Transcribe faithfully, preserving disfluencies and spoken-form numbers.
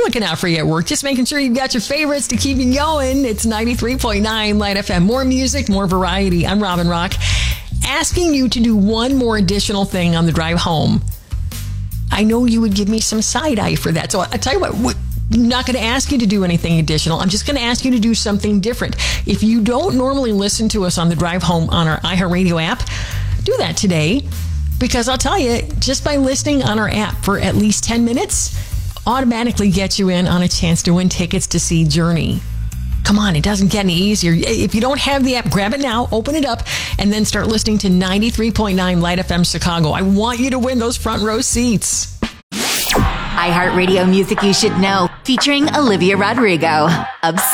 looking out for you at work. Just making sure you've got your favorites to keep you going. It's ninety-three point nine Light F M. More music, more variety. I'm Robin Rock. Asking you to do one more additional thing on the drive home. I know you would give me some side eye for that. So I tell you what, what I'm not going to ask you to do anything additional. I'm just going to ask you to do something different. If you don't normally listen to us on the drive home on our iHeartRadio app, do that today. Because I'll tell you, just by listening on our app for at least ten minutes, automatically gets you in on a chance to win tickets to see Journey. Come on, it doesn't get any easier. If you don't have the app, grab it now, open it up, and then start listening to ninety-three point nine Light F M Chicago. I want you to win those front row seats. iHeartRadio Music You Should Know, featuring Olivia Rodrigo. Obsessed.